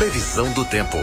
Previsão do tempo.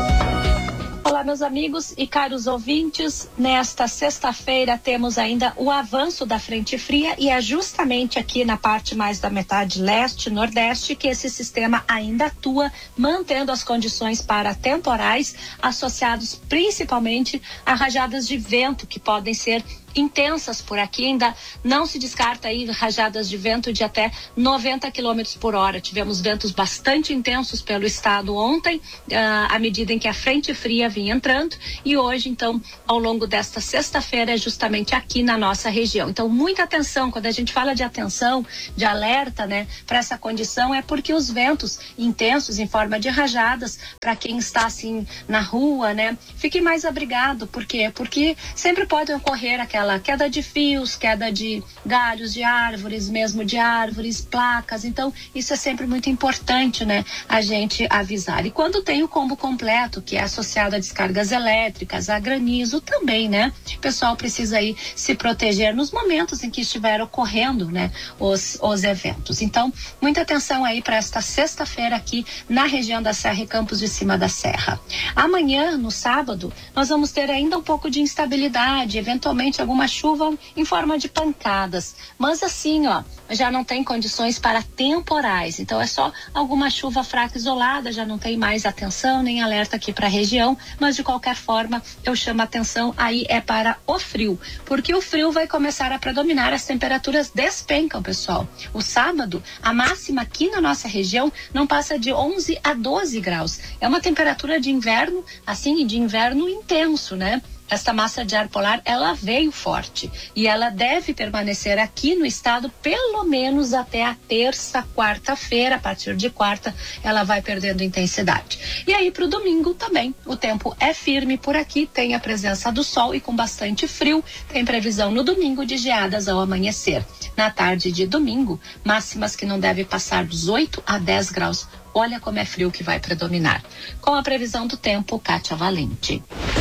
Olá, meus amigos e caros ouvintes. Nesta sexta-feira temos ainda o avanço da frente fria e é justamente aqui na parte mais da metade leste-nordeste que esse sistema ainda atua, mantendo as condições para temporais associados principalmente a rajadas de vento que podem ser intensas por aqui. Ainda não se descarta aí rajadas de vento de até 90 km por hora. Tivemos ventos bastante intensos pelo estado ontem, à medida em que a frente fria vinha entrando, e hoje, então, ao longo desta sexta-feira, é justamente aqui na nossa região. Então, muita atenção, quando a gente fala de atenção, de alerta, né, para essa condição, é porque os ventos intensos em forma de rajadas, para quem está assim na rua, né, fique mais abrigado. Por quê? Porque sempre pode ocorrer aquela queda de fios, queda de galhos de árvores, mesmo de árvores, placas. Então, isso é sempre muito importante, né, a gente avisar. E quando tem o combo completo, que é associado a descargas elétricas, a granizo também, né, o pessoal precisa aí se proteger nos momentos em que estiver ocorrendo, né, os eventos. Então, muita atenção aí para esta sexta-feira aqui na região da Serra e Campos de Cima da Serra. Amanhã, no sábado, nós vamos ter ainda um pouco de instabilidade, eventualmente alguma chuva em forma de pancadas, mas assim, ó, já não tem condições para temporais, então é só alguma chuva fraca isolada, já não tem mais atenção nem alerta aqui para a região, mas de qualquer forma eu chamo a atenção aí é para o frio, porque o frio vai começar a predominar, as temperaturas despencam, pessoal. O sábado, a máxima aqui na nossa região não passa de 11 a 12 graus, é uma temperatura de inverno, assim, de inverno intenso, né? Esta massa de ar polar, ela veio forte e ela deve permanecer aqui no estado pelo menos até a terça, quarta-feira. A partir de quarta, ela vai perdendo intensidade. E aí, para o domingo também, o tempo é firme por aqui, tem a presença do sol e com bastante frio. Tem previsão no domingo de geadas ao amanhecer. Na tarde de domingo, máximas que não devem passar dos 8 a 10 graus. Olha como é frio que vai predominar. Com a previsão do tempo, Kátia Valente.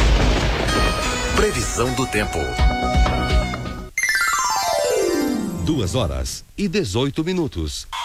Previsão do tempo. 2 horas e 18 minutos.